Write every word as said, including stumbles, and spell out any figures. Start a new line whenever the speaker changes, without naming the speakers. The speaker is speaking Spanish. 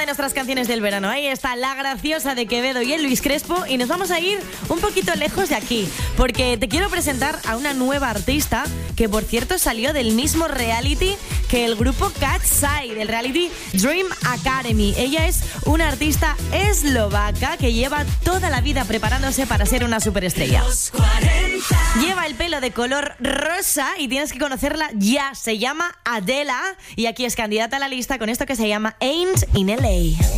nuestras canciones del verano. Ahí está La Graciosa de Quevedo y el Luis Crespo. Y nos vamos a ir un poquito lejos de aquí, porque te quiero presentar a una nueva artista que, por cierto, salió del mismo reality que el grupo Cat's Eye, del reality Dream Academy. Ella es una artista eslovaca que lleva toda la vida preparándose para ser una superestrella. Lleva el pelo de color rosa y tienes que conocerla ya. Se llama Adela y aquí es candidata a la lista con esto que se llama Ain't in L A.